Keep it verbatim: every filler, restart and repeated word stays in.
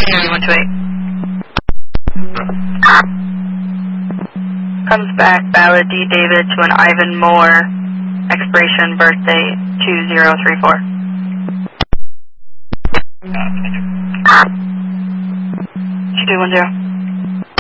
hear you, one two eight. Comes back, Ballad D. David to an Ivan Moore, expiration birthday two zero three four. two two one zero.